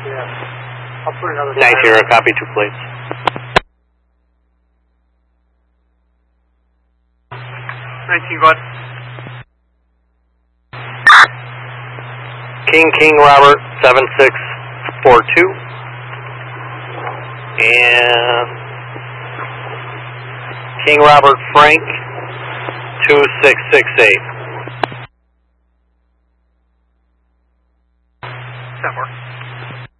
Yeah. I'll put another. 9-0, copy, 2 plates. 19, go ahead. King Robert 7642 and King Robert Frank 2668. 10-4.